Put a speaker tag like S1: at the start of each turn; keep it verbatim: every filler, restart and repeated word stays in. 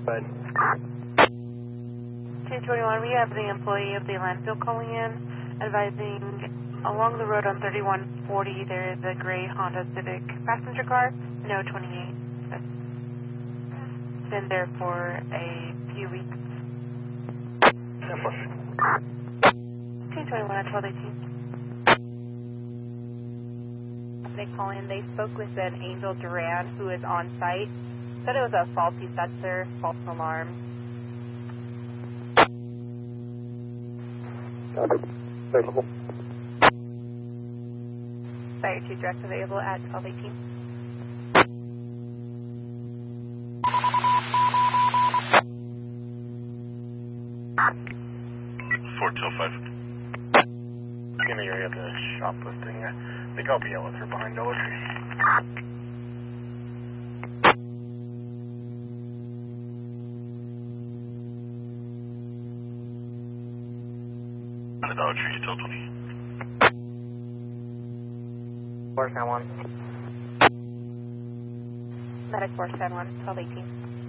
S1: But
S2: two twenty-one, we have the employee of the landfill calling in, advising along the road on thirty-one forty there is a gray Honda Civic passenger car, no twenty-eight. It's been there for a few weeks. two twenty-one at twelve eighteen. They call in, they spoke with an Angel Duran who is on site. Said it was a faulty sensor, false alarm.
S1: available.
S2: Fire two direct available at twelve eighteen.
S3: four two five.
S1: In the area of the shoplifting. I think I'll be yelling through behind Dollar Tree.
S3: The Dollar Tree, still twenty.
S1: Four ten one.
S2: Medic four ten one, twelve eighteen.